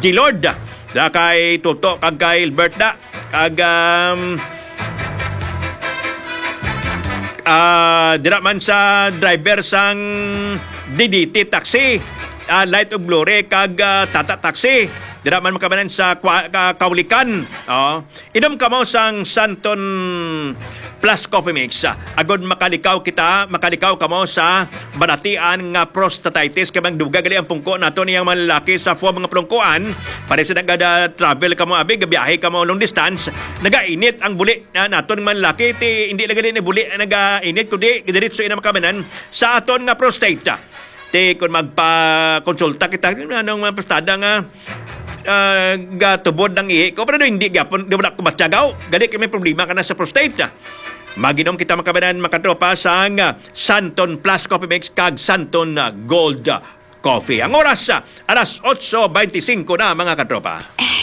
G-Lord. Da kay Tuto, kag kay Alberta, kag dira man sa driver sang DDT taxi, Light of Glory, kag Tata taxi. Dira man makabanan sa Kaulikan. Inom ka mo sang Santon Plus Coffee Mix. Agod makalikaw ka mo sa banatian nga prostatitis. Kamang duga gali ang pungko nato niyang malalaki sa mga plungkuan. Para sa nagada-travel ka mo, gabiyahe ka mo long distance, nagainit ang buli nato ng malalaki. Hindi lang gali ni buli nagainit, kundi diretso ina makabanan sa aton nga prostate. Kung magpa-konsulta kita, anong mga prostada nga gatubod ng ihi ko, pero hindi gapon, di mo na kumatsagaw. Gali kami problema ka na sa prostate. Maginom kita makabanan makatropa sa Santon Plus Coffee Mix kag Santon Gold Coffee. Ang oras, alas 8:25 na mga katropa.